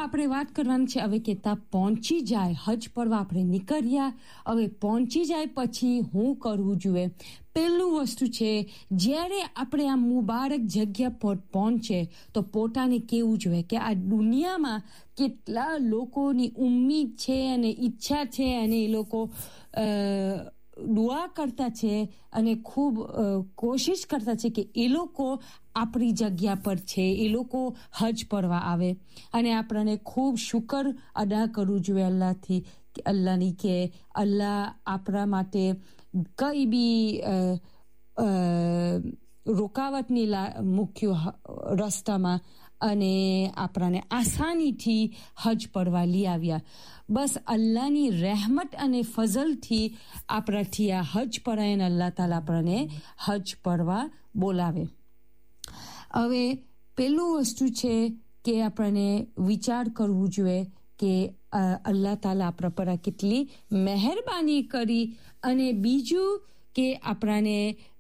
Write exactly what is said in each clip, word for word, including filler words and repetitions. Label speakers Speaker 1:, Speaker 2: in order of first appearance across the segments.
Speaker 1: આપણે વાત કરવાની છે હવે કે તા પહોંચી જાય હજ પર આપણે નીકળ્યા હવે પહોંચી જાય પછી હું કરવું જોઈએ. પહેલું વસ્તુ છે જ્યારે આપણે આ મુબારક જગ્યા પર પહોંચે તો પોતાને કેવું જોઈએ કે આ દુનિયામાં કેટલા લોકોની ઉમ્મીદ છે અને ઈચ્છા છે અને એ લોકો દુઆ કરતા છે અને ખૂબ કોશિશ કરતા છે કે એ લોકો આપણી જગ્યા પર છે, એ લોકો હજ પરવા આવે અને આપણને ખૂબ શુકર અદા કરવું જોઈએ અલ્લાહથી અલ્લાહની કે અલ્લાહ આપણા માટે કઈ બી રોકાવટની મૂક્યું રસ્તામાં અને આપણાને આસાનીથી હજ પરવા લઈ આવ્યા. બસ અલ્લાહની રહેમત અને ફઝલથી આપણાથી આ હજ પરાયણ અલ્લાહ તાલા આપણને હજ પરવા બોલાવે. હવે પહેલું વસ્તુ છે કે આપણને વિચાર કરવું જોઈએ કે અલ્લાહ તાલા આપણા પર કેટલી મહેરબાની કરી અને બીજું કે આપણાને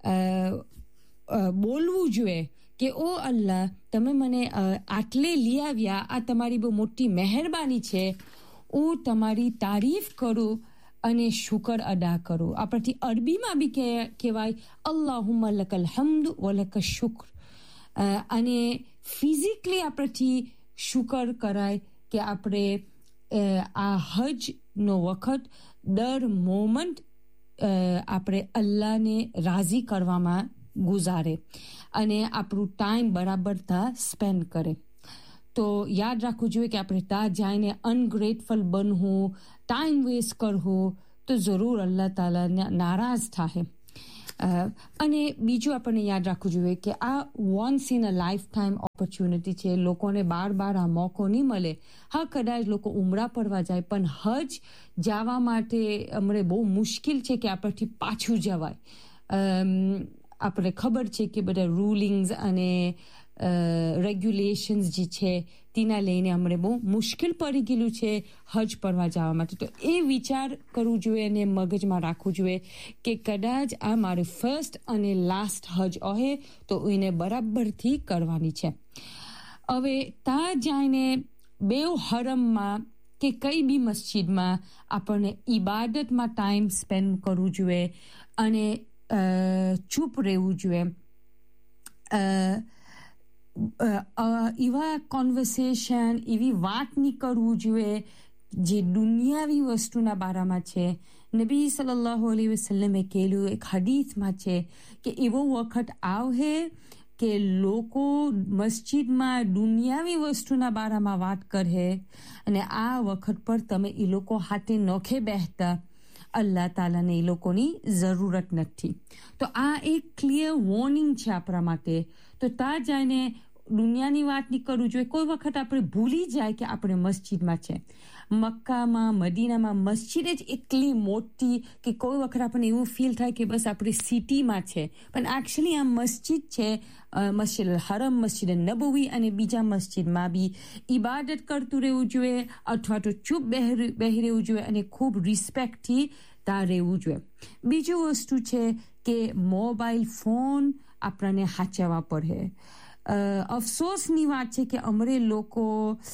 Speaker 1: બોલવું જોઈએ કે ઓ અલ્લાહ તમે મને આટલે લઈ આવ્યા, આ તમારી બહુ મોટી મહેરબાની છે, હું તમારી તારીફ કરું અને શુકર અદા કરું. આપણાથી અરબીમાં બી કહેવાય અલ્લાહુમ્મા લકલ હમ્દ વ લક શુક્ર. અને ફિઝિકલી આપણાથી શુકર કરાય કે આપણે આ હજનો વખત દર મોમેન્ટ આપણે અલ્લાહને રાજી કરવામાં ગુજારે અને આપણું ટાઈમ બરાબર ત્યાં સ્પેન્ડ કરે. તો યાદ રાખવું જોઈએ કે આપણે ત્યાં જઈને અનગ્રેટફુલ બનવું, ટાઈમ વેસ્ટ કરવું તો જરૂર અલ્લાહ તાલા નારાજ થાય. અને બીજું આપણને યાદ રાખવું જોઈએ કે આ once in a life time opportunity છે. લોકોને બાર બાર આ મોકો નહીં મળે. હા, કદાચ લોકો ઉમરા પડવા જાય પણ હજ જવા માટે અમને બહુ મુશ્કેલ છે કે આપણાથી પાછું જવાય. આપણે ખબર છે કે બધા રૂલિંગ્સ અને રેગ્યુલેશન્સ જે છે તેના લઈને અમને બહુ મુશ્કેલ પડી ગયેલું છે હજ પરવા જવા માટે. તો એ વિચાર કરવું જોઈએ અને મગજમાં રાખવું જોઈએ કે કદાચ આ મારું ફર્સ્ટ અને લાસ્ટ હજ હશે તો એને બરાબરથી કરવાની છે. હવે ત્યાં જઈને બેવ હરમમાં કે કઈ બી મસ્જિદમાં આપણને ઈબાદતમાં ટાઈમ સ્પેન્ડ કરવું જોઈએ અને ચૂપ રહેવું જોઈએ. એવા કોન્વર્સેશન, એવી વાત નહીં કરવું જોઈએ જે દુનિયાવી વસ્તુના બારામાં છે. નબી સલ્લલ્લાહુ અલૈહિ વસલ્લમે કહેલું એક હદીસમાં છે કે એવો વખત આવશે કે લોકો મસ્જિદમાં દુનિયાવી વસ્તુના બારામાં વાત કરે અને આ વખત પર તમે એ લોકો હાથે નોખે બેહતા અલ્લાહ તાલાને એ લોકોની જરૂરત નથી. તો આ એક ક્લિયર વોર્નિંગ છે આપણા માટે. તો ત્યાં જઈને દુનિયાની વાત નહીં કરવું જોઈએ. કોઈ વખત આપણે ભૂલી જાય કે આપણે મસ્જિદમાં છે. મક્કામાં મદીનામાં મસ્જિદ જ એટલી મોટી કે કોઈ વખત આપણને એવું ફીલ થાય કે બસ આપણી સિટીમાં છે પણ એકચ્યુઅલી આ મસ્જિદ છે. મસ્જિદ અલ હરમ, મસ્જિદ નબવી અને બીજા મસ્જિદમાં બી ઈબાદત કરતું રહેવું જોઈએ અથવા તો ચૂપ બેહી રહેવું જોઈએ અને ખૂબ રિસ્પેક્ટથી ત્યાં રહેવું જોઈએ. બીજું વસ્તુ છે કે મોબાઈલ ફોન આપણને સાચવવા પડે. અફસોસની વાત છે કે અમરે લોકો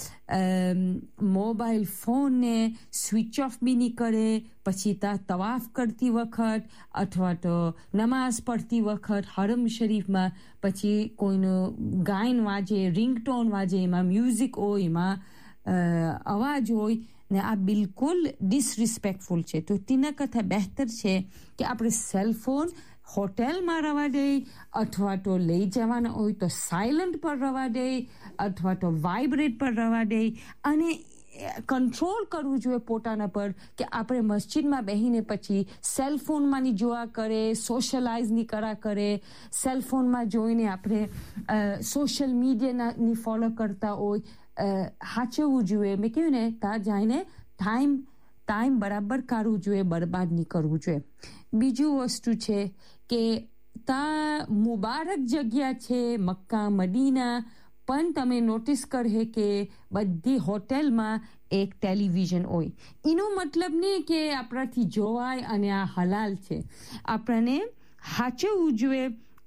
Speaker 1: મોબાઈલ ફોનને સ્વિચ ઓફ બી નહીં કરે, પછી ત્યાં તવાફ કરતી વખત અથવા તો નમાઝ પડતી વખત હરમ શરીફમાં પછી કોઈનું ગાયન વાજે, રિંગટોન વાજે, એમાં મ્યુઝિક હોય, એમાં અવાજ હોય ને આ બિલકુલ ડિસરિસ્પેક્ટફુલ છે. તો તેના કરતાં બહેતર છે કે આપણે સેલફોન હોટેલમાં રવા દે અથવા તો લઈ જવાના હોય તો સાયલન્ટ પર રવા દે અથવા તો વાઇબ્રેટ પર રવા દે અને કંટ્રોલ કરવું જોઈએ પોતાના પર કે આપણે મસ્જિદમાં બેહીને પછી સેલફોનમાં ની જોવા કરે, સોશિયલાઇઝ ની કરા કરે, સેલફોનમાં જોઈને આપણે સોશિયલ મીડિયાની ફોલો કરતા હોય. સાચવવું જોઈએ. મેં કહ્યું ને ત્યાં જઈને ટાઈમ ટાઈમ બરાબર કાઢવું જોઈએ, બરબાદ નહીં કરવું જોઈએ. બીજું વસ્તુ છે કે ત્યાં મુબારક જગ્યા છે મક્કા મદીના પણ તમે નોટિસ કરે કે બધી હોટેલમાં એક ટેલિવિઝન હોય. એનો મતલબ નહીં કે આપણાથી જોવાય અને આ હલાલ છે. આપણને સાચવવું જોઈએ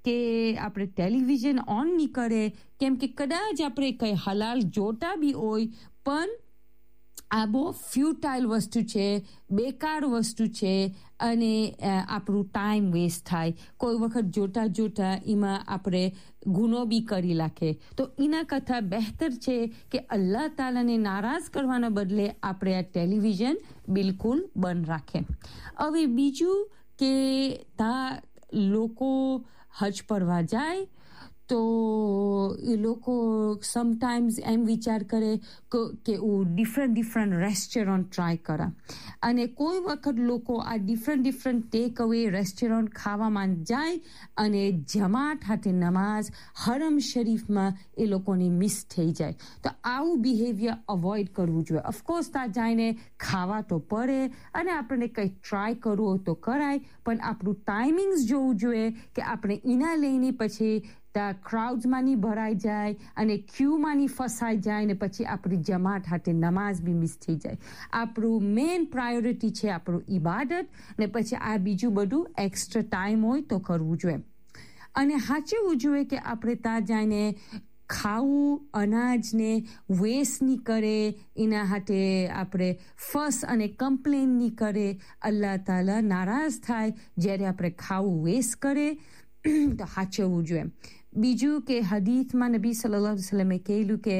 Speaker 1: કે આપણે ટેલિવિઝન ઓન નહીં કરે, કેમ કે કદાચ આપણે કંઈ હલાલ જોતા બી હોય પણ આ બહુ ફ્યુટાઇલ વસ્તુ છે, બેકાર વસ્તુ છે અને આપણું ટાઈમ વેસ્ટ થાય. કોઈ વખત જોતા જોતા એમાં આપણે ગુનો બી કરી નાખે. તો એના કરતાં બહેતર છે કે અલ્લાહ તાલાને નારાજ કરવાના બદલે આપણે આ ટેલિવિઝન બિલકુલ બંધ રાખે. હવે બીજું કે તા લોકો હજ પરવા જાય તો એ લોકો સમટાઈમ્સ એમ વિચાર કરે કે હું ડિફરન્ટ ડિફરન્ટ રેસ્ટોરન્ટ ટ્રાય કરા અને કોઈ વખત લોકો આ ડિફરન્ટ ડિફરન્ટ ટેક અવે રેસ્ટોરન્ટ ખાવામાં જાય અને જમાત હાથે નમાઝ હરમ શરીફમાં એ લોકોની મિસ થઈ જાય. તો આવું બિહેવિયર અવોઇડ કરવું જોઈએ. ઓફકોર્સ ત્યાં જઈને ખાવા તો પડે અને આપણને કંઈ ટ્રાય કરવું હોય તો કરાય, પણ આપણું ટાઈમિંગ્સ જોવું જોઈએ કે આપણે એના લઈને પછી ત્યાં ક્રાઉડ્સમાં નહીં ભરાઈ જાય અને ક્યુમાં નહીં ફસાઈ જાય ને પછી આપણી જમાત હાથે નમાઝ બી મિસ થઈ જાય. આપણું મેઇન પ્રાયોરિટી છે આપણું ઇબાદત ને પછી આ બીજું બધું એક્સ્ટ્રા ટાઈમ હોય તો કરવું જોઈએ. અને સાચવવું જોઈએ કે આપણે ત્યાં જઈને ખાવું અનાજને વેસ્ટ નહીં કરે, એના હાથે આપણે ફસ અને કમ્પ્લેન નહીં કરે. અલ્લાહ તાલા નારાજ થાય જ્યારે આપણે ખાવું વેસ્ટ કરે તો સાચવવું જોઈએ. બીજું કે હદીથમાં નબી સલ્લલ્લાહુ અલૈહિ વસલ્લમે કહેલું કે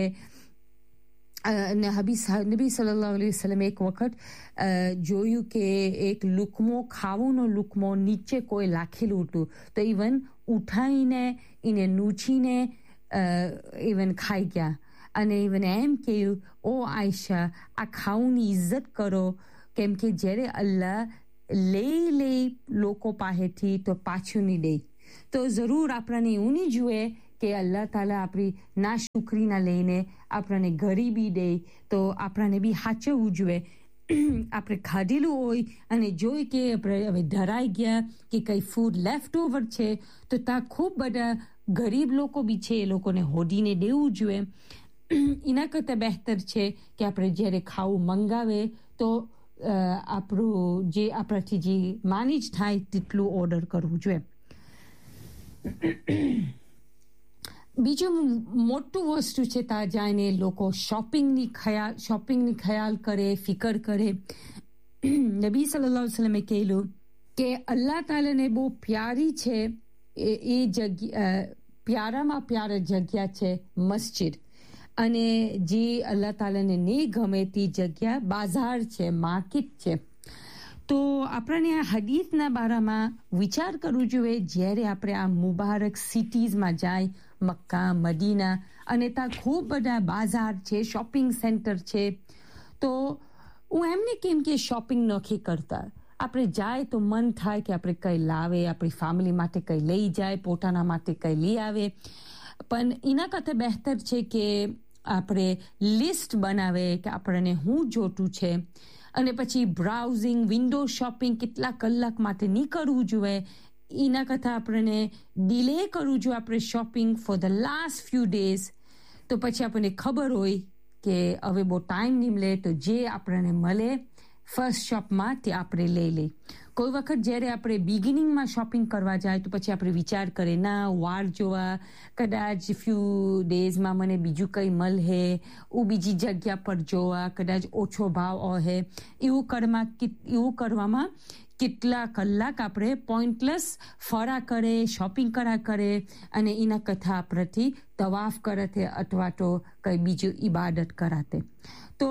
Speaker 1: નબી સલ્લલ્લાહુ અલૈહિ વસલ્લમે એક વખત જોયું કે એક લુકમો ખાવુંનો લુકમો નીચે કોઈ લાખેલું હતું તો ઇવન ઉઠાઈને એને નૂછીને ઇવન ખાઈ ગયા અને ઇવન એમ કહ્યું, ઓ આયશા, આ ખાવુંની ઇજ્જત કરો, કેમ કે જ્યારે અલ્લાહ લઈ લઈ લોકો પાસેથી તો પાછું નહીં દે. તો જરૂર આપણને એવું નહીં જોઈએ કે અલ્લાહ તાલા આપણી નાશુકરીના લઈને આપણને ગરીબી દે. તો આપણને બી સાચવવું જોઈએ. આપણે ખાધેલું હોય અને જોઈ કે આપણે હવે ધરાઈ ગયા કે કંઈ ફૂડ લેફ્ટ ઓવર છે તો ત્યાં ખૂબ બધા ગરીબ લોકો બી છે, એ લોકોને હોડીને દેવું જોઈએ. એના કરતાં બહેતર છે કે આપણે જ્યારે ખાવું મંગાવે તો આપણું જે આપણાથી જે મેનેજ થાય તેટલું ઓર્ડર કરવું જોઈએ. બીજું મોટું વસ્તુ છે ત્યાં જઈને લોકો શોપિંગની ખ્યાલ શોપિંગની ખ્યાલ કરે, ફિકર કરે. નબી સલ્લલ્લાહુ અલૈહિ વસલ્લમે કહેલું કે અલ્લાહ તાલાને બહુ પ્યારી છે એ જગ્યા, પ્યારામાં પ્યારા જગ્યા છે મસ્જિદ, અને જે અલ્લાહ તાલાને નહીં ગમે તે જગ્યા બાજાર છે, માર્કેટ છે. તો આપણને આ હદીથના બારામાં વિચાર કરવું જોઈએ જ્યારે આપણે આ મુબારક સિટીઝમાં જાય, મક્કા, મદીના, અને ત્યાં ખૂબ બધા બાજાર છે, શોપિંગ સેન્ટર છે. તો હું એમને કેમ કે શોપિંગ નથી કરતા, આપણે જાય તો મન થાય કે આપણે કંઈ લાવે, આપણી ફેમિલી માટે કંઈ લઈ જાય, પોતાના માટે કંઈ લઈ આવે. પણ એના કરતાં બહેતર છે કે આપણે લિસ્ટ બનાવે કે આપણને શું જોતું છે અને પછી બ્રાઉઝિંગ, વિન્ડો શોપિંગ કેટલા કલાક માટે નહીં કરવું જોઈએ. એના કરતાં આપણને ડિલે કરવું જોઈએ આપણે shopping for the last few days. તો પછી આપણને ખબર હોય કે હવે બહુ ટાઈમ નહીં મળે તો જે આપણને મળે ફર્સ્ટ શોપમાં તે આપણે લઈ લઈએ. કોઈ વખત જ્યારે આપણે બિગિનિંગમાં શોપિંગ કરવા જાય તો પછી આપણે વિચાર કરીએ, ના વાર જોવા, કદાચ ફ્યુ ડેઝમાં મને બીજું કંઈ મળે, હું બીજી જગ્યા પર જોવા, કદાચ ઓછો ભાવ હોય. એવું કરવા એવું કરવામાં કેટલા કલાક આપણે પોઈન્ટલેસ ફરા કરે, શોપિંગ કરા કરે અને એના કરતાં આપણેથી તવાફ કરાતે અથવા તો કંઈ બીજું ઇબાદત કરાતે. તો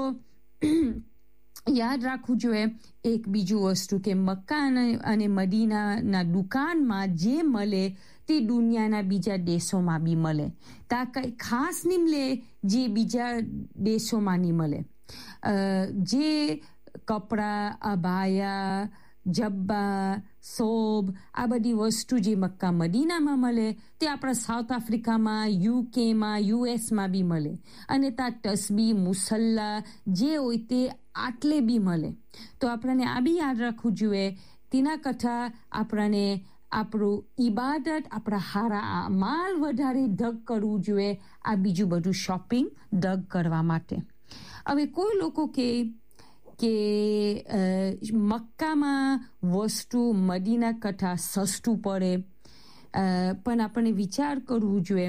Speaker 1: યાદ રાખવું જોઈએ એક બીજું વસ્તુ કે મક્કા અને મદીનાના દુકાનમાં જે મળે તે દુનિયાના બીજા દેશોમાં બી મળે. ત્યાં કંઈ ખાસ નહીં મળે જે બીજા દેશોમાં નહીં મળે. જે કપડાં, અબાયા, જબ્બા, સોબ, આ બધી વસ્તુ જે મક્કા મદીનામાં મળે તે આપણા સાઉથ આફ્રિકામાં, યુકેમાં, યુએસમાં બી મળે. અને ત્યાં તસ્બી, મુસલ્લા જે હોય તે આટલે બી મળે. તો આપણને આ બી યાદ રાખવું જોઈએ. તેના કરતાં આપણને આપણું ઇબાદત, આપણા હારા માલ વધારે દગ કરવું જોઈએ આ બીજું બધું શોપિંગ દગ કરવા માટે. હવે કોઈ લોકો કે કે મક્કામાં વસ્તુ મદીના કરતાં સસ્તું પડે, પણ આપણે વિચાર કરવું જોઈએ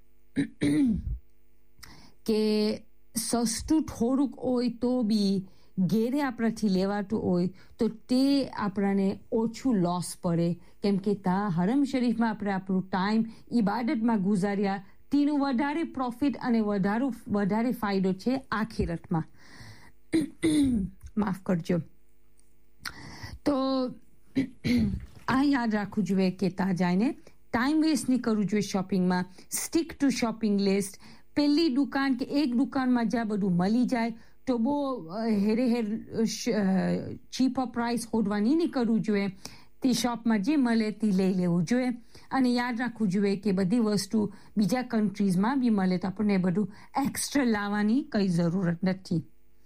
Speaker 1: કે સસ્તું થોડુંક હોય તો બી ઘેરે આપણાથી લેવાતું હોય તો તે આપણને ઓછું લોસ પડે, કેમ કે ત્યાં હરમ શરીફમાં આપણે આપણું ટાઈમ ઇબાદતમાં ગુજાર્યા તેનું વધારે પ્રોફિટ અને વધારે વધારે ફાયદો છે આખિરતમાં. માફ કરજો. તો આ યાદ રાખવું જોઈએ કે ત્યાં જઈને ટાઈમ વેસ્ટ નહીં કરવું જોઈએ શોપિંગમાં. Stick two shopping list. પહેલી દુકાન કે એક દુકાનમાં જ્યાં બધું મળી જાય તો બહુ હેરે હેર ચીપર પ્રાઇસ હોદવાની નહીં કરવું જોઈએ. તે શોપમાં જે મળે તે લઈ લેવું જોઈએ અને યાદ રાખવું જોઈએ કે બધી વસ્તુ બીજા કન્ટ્રીઝમાં બી મળે તો આપણને બધું એક્સ્ટ્રા લાવવાની કંઈ જરૂરત નથી.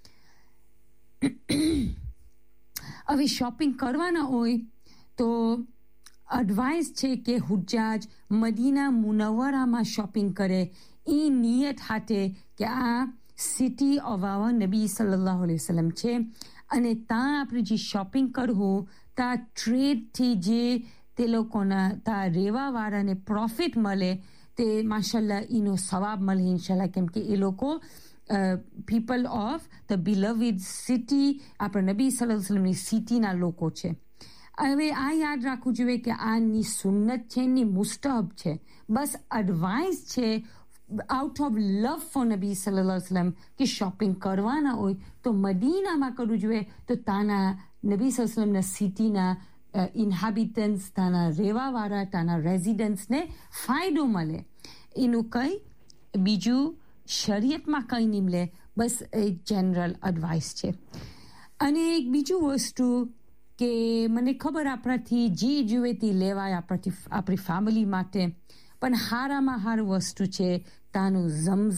Speaker 1: હવે શોપિંગ કરવાના હોય તો એડવાઇસ છે કે હુજ્જાજ મદીના મુનવ્વરામાં શોપિંગ કરે એ નિયત હાથે કે આ સિટી ઓફ આવર નબી સલ્લલ્લાહુ અલૈહિ વસલ્લમ છે અને ત્યાં આપણે જે શોપિંગ કરવું ત્યાં ટ્રેડથી જે તે લોકોના ત્યાં રહેવાવાળાને પ્રોફિટ મળે તે માશાલ્લાહ એનો સવાબ મળે ઇન્શાલ્લાહ, કેમ કે એ લોકો પીપલ ઓફ ધ બિલવિડ સિટી આપણા નબી સલ્લલ્લાહુ અલૈહિ વસલ્લમની સિટીના લોકો છે. હવે આ યાદ રાખવું જોઈએ કે આની સુન્નત છે, એની મુસ્તહબ છે, બસ એડવાઇસ છે out of love four Nabi સલ્લલ્લાહુ અલૈહિ વસલ્લમ કે શોપિંગ કરવાના હોય તો મદીનામાં કરવું જોઈએ તો તાના નબી સલ્લલ્લાહુ અલૈહિ વસલ્લમના સિટીના ઇન્હાબિટન્ટ્સ, તાના રહેવાવાળા, તાના રેઝિડન્ટ્સને ફાયદો મળે. એનું કંઈ બીજું શરીયતમાં કંઈ નહીં મળે, બસ એ જનરલ એડવાઇસ છે. અને એક બીજું વસ્તુ કે મને ખબર આપણાથી જે જુએ તે લેવાય આપણાથી આપણી ફેમિલી માટે, પણ હારામાં હાર વસ્તુ છે તાનું ઝમઝમ